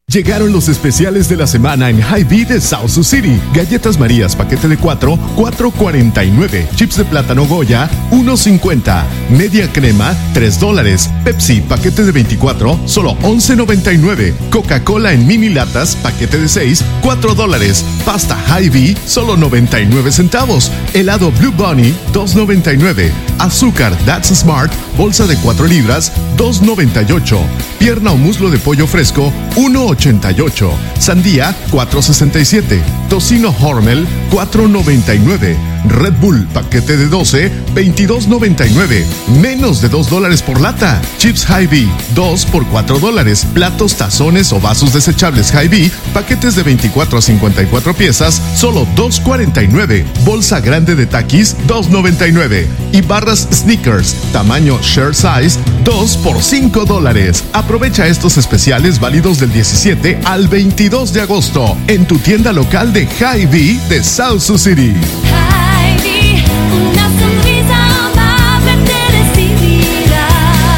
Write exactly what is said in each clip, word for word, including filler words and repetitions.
Llegaron los especiales de la semana en Hy-Vee de South Sioux City. Galletas Marías, paquete de cuatro, cuatro cuarenta y nueve. Chips de plátano Goya, uno cincuenta. Media crema, tres dólares. Pepsi, paquete de veinticuatro, solo once noventa y nueve. Coca-Cola en mini latas, paquete de seis, cuatro dólares. Pasta Hy-Vee, solo noventa y nueve centavos. Helado Blue Bunny, dos noventa y nueve. Azúcar That's Smart, bolsa de cuatro libras, dos noventa y ocho. Pierna o muslo de pollo fresco, uno ochenta y ocho. Sandía, cuatro sesenta y siete. Tocino Hormel, cuatro noventa y nueve. Red Bull, paquete de doce, veintidós noventa y nueve. Menos de dos dólares por lata. Chips Hy-Vee, dos por cuatro dólares. Platos, tazones o vasos desechables Hy-Vee, paquetes de veinticuatro a cincuenta y cuatro piezas, solo dos cuarenta y nueve. Bolsa grande de Takis, dos noventa y nueve. Y barras Snickers, tamaño Share Size, dos por cinco dólares. Aprovecha estos especiales válidos del diecisiete al veintidós de agosto en tu tienda local de Hy-Vee de South Sioux City. Hy-Vee, una sonrisa amable te recibirá.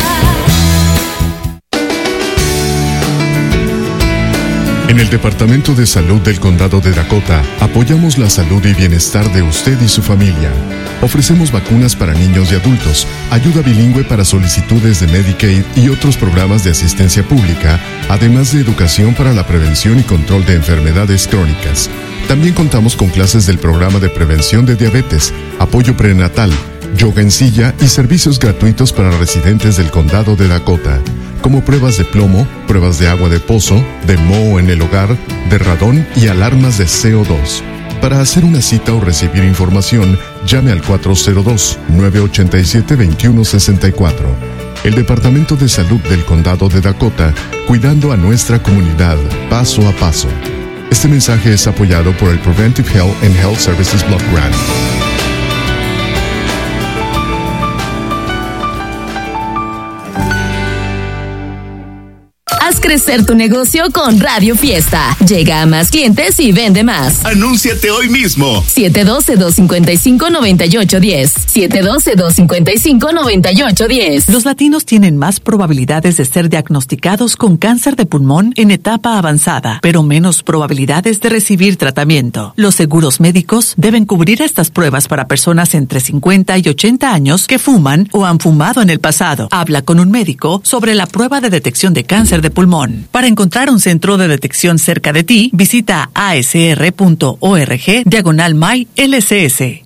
En el Departamento de Salud del Condado de Dakota, apoyamos la salud y bienestar de usted y su familia. Ofrecemos vacunas para niños y adultos, ayuda bilingüe para solicitudes de Medicaid y otros programas de asistencia pública, además de educación para la prevención y control de enfermedades crónicas. También contamos con clases del programa de prevención de diabetes, apoyo prenatal, yoga en silla y servicios gratuitos para residentes del Condado de Dakota, como pruebas de plomo, pruebas de agua de pozo, de moho en el hogar, de radón y alarmas de C O dos. Para hacer una cita o recibir información, llame al cuatro cero dos, nueve ocho siete, dos uno seis cuatro. El Departamento de Salud del Condado de Dakota, cuidando a nuestra comunidad paso a paso. Este mensaje es apoyado por el Preventive Health and Health Services Block Grant. Haz crecer tu negocio con Radio Fiesta. Llega a más clientes y vende más. Anúnciate hoy mismo. siete uno dos, dos cinco cinco, nueve ocho uno cero. siete uno dos, dos cinco cinco, nueve ocho uno cero. Los latinos tienen más probabilidades de ser diagnosticados con cáncer de pulmón en etapa avanzada, pero menos probabilidades de recibir tratamiento. Los seguros médicos deben cubrir estas pruebas para personas entre cincuenta y ochenta años que fuman o han fumado en el pasado. Habla con un médico sobre la prueba de detección de cáncer de pulmón. Para encontrar un centro de detección cerca de ti, visita asr punto org diagonal my L C S.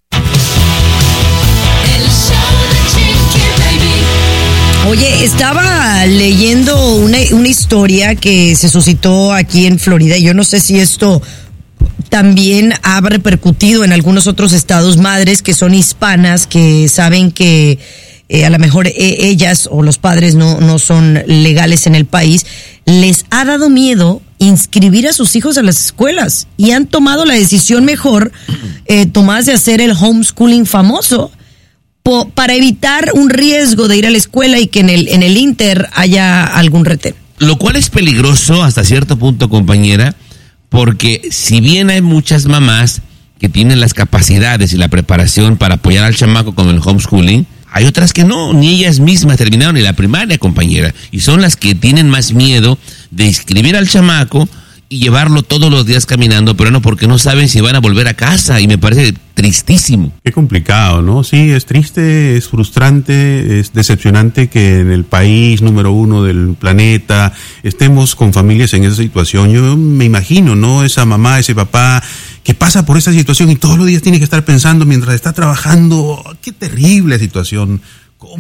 Oye, estaba leyendo una, una historia que se suscitó aquí en Florida. Yo no sé si esto también ha repercutido en algunos otros estados. Madres que son hispanas, que saben que eh, a lo mejor eh, ellas o los padres no, no son legales en el país, les ha dado miedo inscribir a sus hijos a las escuelas y han tomado la decisión mejor, eh, Tomás, de hacer el homeschooling famoso po, para evitar un riesgo de ir a la escuela y que en el, en el Inter haya algún retén. Lo cual es peligroso hasta cierto punto, compañera, porque si bien hay muchas mamás que tienen las capacidades y la preparación para apoyar al chamaco con el homeschooling, hay otras que no, ni ellas mismas terminaron ni la primaria, compañera, y son las que tienen más miedo de inscribir al chamaco y llevarlo todos los días caminando, pero no, porque no saben si van a volver a casa, y me parece tristísimo. Qué complicado, ¿no? Sí, es triste, es frustrante, es decepcionante que en el país número uno del planeta estemos con familias en esa situación. Yo me imagino, ¿no? Esa mamá, ese papá que pasa por esa situación y todos los días tiene que estar pensando mientras está trabajando. Qué terrible situación.